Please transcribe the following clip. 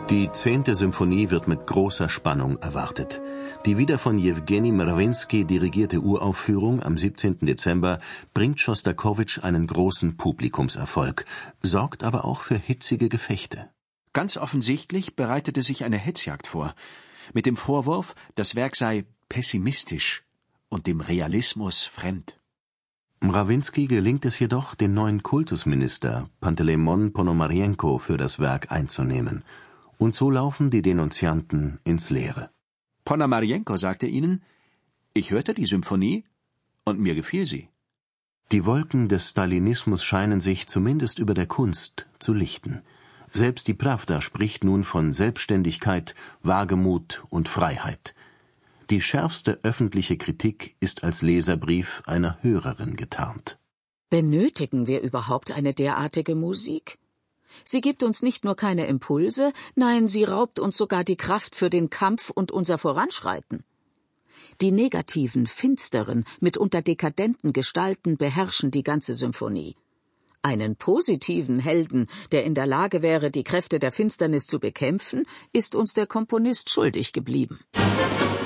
Die 10. Symphonie wird mit großer Spannung erwartet. Die wieder von Jewgeni Mrawinski dirigierte Uraufführung am 17. Dezember bringt Schostakowitsch einen großen Publikumserfolg, sorgt aber auch für hitzige Gefechte. Ganz offensichtlich bereitete sich eine Hetzjagd vor, mit dem Vorwurf, das Werk sei pessimistisch und dem Realismus fremd. Mrawinski gelingt es jedoch, den neuen Kultusminister Panteleimon Ponomarienko für das Werk einzunehmen. Und so laufen die Denunzianten ins Leere. Ponomarienko sagte ihnen, ich hörte die Symphonie und mir gefiel sie. Die Wolken des Stalinismus scheinen sich zumindest über der Kunst zu lichten. Selbst die Prawda spricht nun von Selbstständigkeit, Wagemut und Freiheit. Die schärfste öffentliche Kritik ist als Leserbrief einer Hörerin getarnt. Benötigen wir überhaupt eine derartige Musik? Sie gibt uns nicht nur keine Impulse, nein, sie raubt uns sogar die Kraft für den Kampf und unser Voranschreiten. Die negativen, finsteren, mitunter dekadenten Gestalten beherrschen die ganze Symphonie. Einen positiven Helden, der in der Lage wäre, die Kräfte der Finsternis zu bekämpfen, ist uns der Komponist schuldig geblieben.